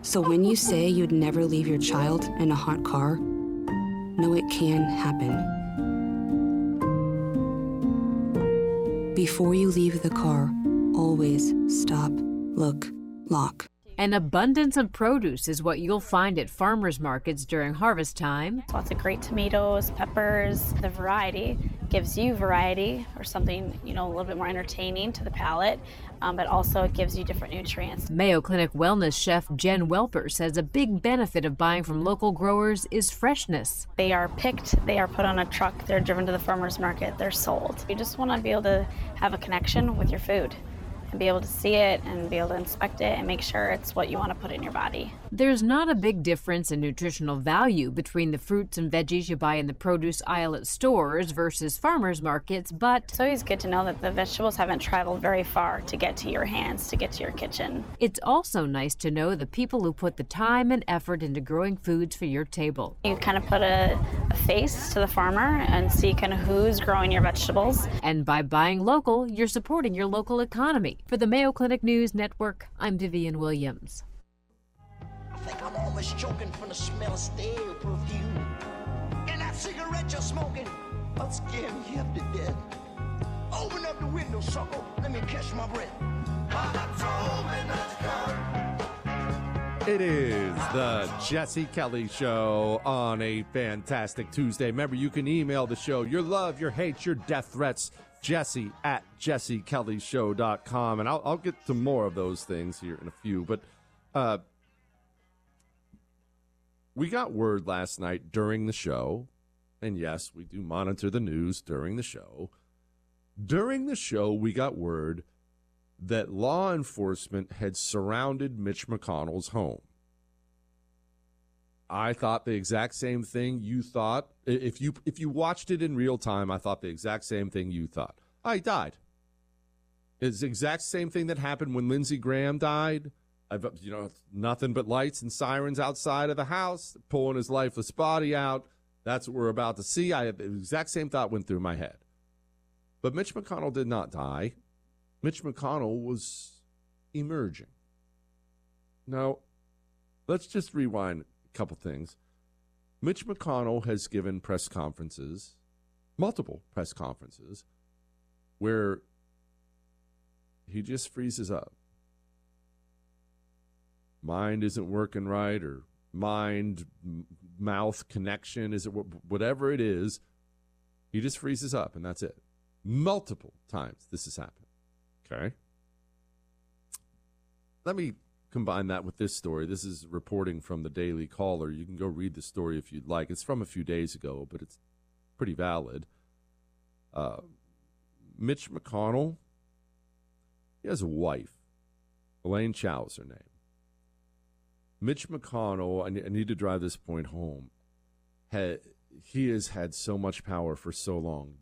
So when you say you'd never leave your child in a hot car, know it can happen. Before you leave the car, always stop, look, lock. An abundance of produce is what you'll find at farmers markets during harvest time. Lots of great tomatoes, peppers. The variety gives you variety, or something, a little bit more entertaining to the palate, but also it gives you different nutrients. Mayo Clinic wellness chef Jen Welper says a big benefit of buying from local growers is freshness. They are picked, they are put on a truck, they're driven to the farmers market, they're sold. You just want to be able to have a connection with your food and be able to see it and be able to inspect it and make sure it's what you want to put in your body. There's not a big difference in nutritional value between the fruits and veggies you buy in the produce aisle at stores versus farmers markets, but it's always good to know that the vegetables haven't traveled very far to get to your hands, to get to your kitchen. It's also nice to know the people who put the time and effort into growing foods for your table. You kind of put a face to the farmer and see kind of who's growing your vegetables. And by buying local, you're supporting your local economy. For the Mayo Clinic News Network, I'm Vivian Williams. I think I'm almost choking from the smell of stale perfume. And that cigarette you're smoking, I'll scare me up to death. Open up the window, sucker, let me catch my breath. It is the Jesse Kelly Show on a fantastic Tuesday. Remember, you can email the show your love, your hate, your death threats, jesse@jessekellyshow.com. And I'll get to more of those things here in a few. But we got word last night during the show, and yes, we do monitor the news during the show. During the show, we got word that law enforcement had surrounded Mitch McConnell's home. I thought the exact same thing you thought. If you watched it in real time, I thought the exact same thing you thought. He died. It's the exact same thing that happened when Lindsey Graham died. Nothing but lights and sirens outside of the house, pulling his lifeless body out. That's what we're about to see. The exact same thought went through my head. But Mitch McConnell did not die. Mitch McConnell was emerging. Now, let's just rewind a couple things. Mitch McConnell has given press conferences, multiple press conferences, where he just freezes up. Mind isn't working right, or mind-mouth connection, whatever it is, he just freezes up, and that's it. Multiple times this has happened. Okay. Let me combine that with this story. This is reporting from the Daily Caller. You can go read the story if you'd like. It's from a few days ago, but it's pretty valid. Mitch McConnell, he has a wife. Elaine Chao is her name. Mitch McConnell, I need to drive this point home, he has had so much power for so long.